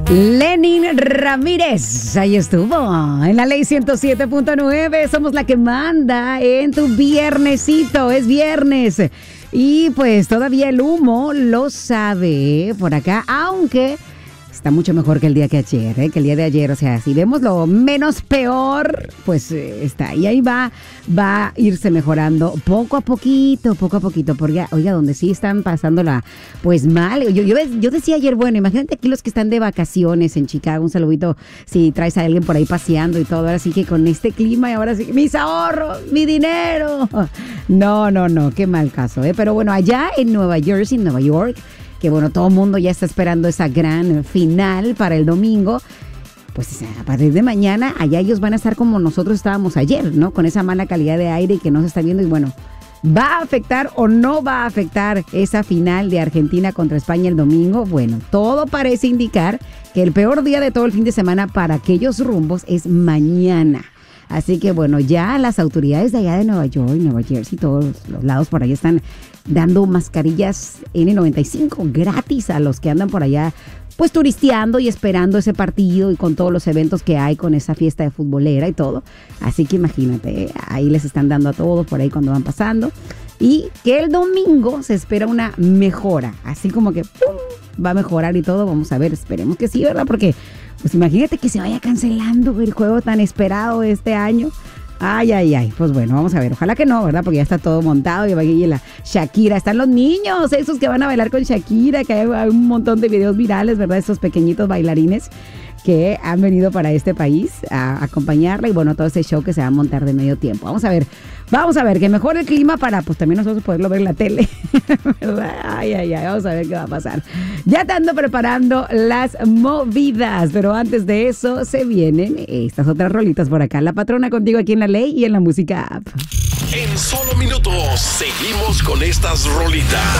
Lenin Ramírez, ahí estuvo, en la ley 107.9, somos la que manda en tu viernesito, es viernes. Y pues todavía el humo lo sabe por acá, aunque está mucho mejor que el día que el día de ayer. O sea, si vemos lo menos peor, pues está. Y ahí va a irse mejorando poco a poquito, porque, oiga, donde sí están pasándola, pues mal. Yo decía ayer, bueno, imagínate aquí los que están de vacaciones en Chicago, un saludito si traes a alguien por ahí paseando y todo. Ahora sí que con este clima y ahora sí, mis ahorros, mi dinero. No, qué mal caso, ¿eh? Pero bueno, allá en Nueva Jersey, Nueva York, que bueno, todo el mundo ya está esperando esa gran final para el domingo. Pues a partir de mañana, allá ellos van a estar como nosotros estábamos ayer, ¿no? Con esa mala calidad de aire que no se está viendo. Y bueno, ¿va a afectar o no va a afectar esa final de Argentina contra España el domingo? Bueno, todo parece indicar que el peor día de todo el fin de semana para aquellos rumbos es mañana. Así que bueno, ya las autoridades de allá de Nueva York, Nueva Jersey, todos los lados por allá están dando mascarillas N95 gratis a los que andan por allá pues turisteando y esperando ese partido y con todos los eventos que hay con esa fiesta de futbolera y todo. Así que imagínate, ahí les están dando a todos por ahí cuando van pasando. Y que el domingo se espera una mejora, así como que ¡pum!, va a mejorar y todo. Vamos a ver, esperemos que sí, ¿verdad? Porque pues imagínate que se vaya cancelando el juego tan esperado de este año. Ay. Pues bueno, vamos a ver. Ojalá que no, ¿verdad? Porque ya está todo montado. Y va a la Shakira. Están los niños, esos que van a bailar con Shakira, que hay un montón de videos virales, ¿verdad? Estos pequeñitos bailarines que han venido para este país a acompañarla. Y bueno, todo ese show que se va a montar de medio tiempo. Vamos a ver, que mejore el clima para pues también nosotros poderlo ver en la tele. ¿Verdad? Ay, vamos a ver qué va a pasar. Ya te ando preparando las movidas, pero antes de eso se vienen estas otras rolitas por acá. La Patrona contigo aquí en La Ley y en la Música App. En solo minutos seguimos con estas rolitas.